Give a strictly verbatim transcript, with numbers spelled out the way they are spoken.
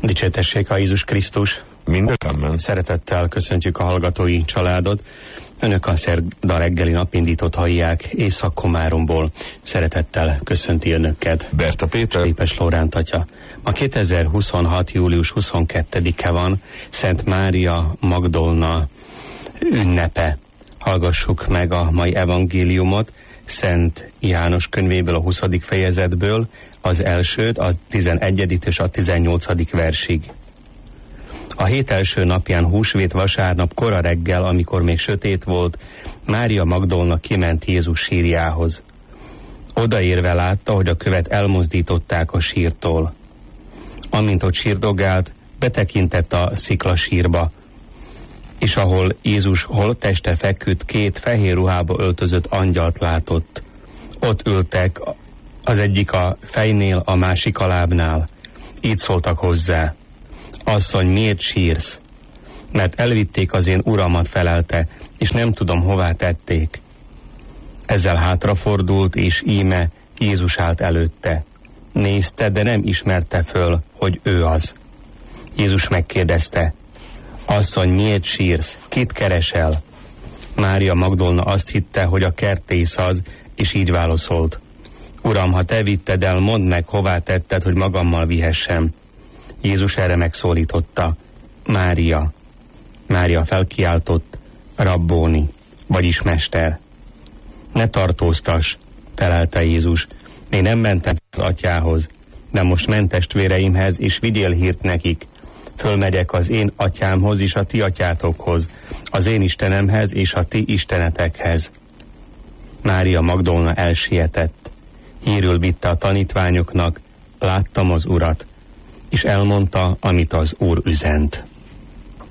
Dicsértessék a Jézus Krisztus! Mindenben. Szeretettel köszöntjük a hallgatói családot. Önök a szerda reggeli napindítót hallják Észak-Komáromból. Szeretettel köszönti önöket Berta Péter. Lépes Lóránt atya. Ma kétezer-huszonhat. július huszonkettedike van, Szent Mária Magdolna ünnepe. Hallgassuk meg a mai evangéliumot Szent János könyvéből, a huszadik fejezetből, az elsőt, a tizenegyedik és a tizennyolcadik versig. A hét első napján, húsvét vasárnap kora reggel, amikor még sötét volt, Mária Magdolna kiment Jézus sírjához. Odaérve látta, hogy a követ elmozdították a sírtól. Amint ott sírdogált, betekintett a sziklasírba, és ahol Jézus holtteste feküdt, két fehér ruhába öltözött angyalt látott. Ott ültek, az egyik a fejnél, a másik a lábnál. Így szóltak hozzá: Asszony, miért sírsz? Mert elvitték az én uramat, felelte, és nem tudom, hová tették. Ezzel hátrafordult, és íme Jézus állt előtte. Nézte, de nem ismerte föl, hogy ő az. Jézus megkérdezte: Asszony, miért sírsz? Kit keresel? Mária Magdolna azt hitte, hogy a kertész az, és így válaszolt: Uram, ha te vitted el, mondd meg, hová tetted, hogy magammal vihessem. Jézus erre megszólította: Mária. Mária felkiáltott: Rabbóni, vagyis mester. Ne tartóztass, felelte Jézus, még nem mentem az atyához, de most ment testvéreimhez, és vigyél hírt nekik. Fölmegyek az én atyámhoz és a ti atyátokhoz, az én Istenemhez és a ti istenetekhez. Mária Magdolna elsietett. Hírül vitte a tanítványoknak: Láttam az Urat, és elmondta, amit az Úr üzent.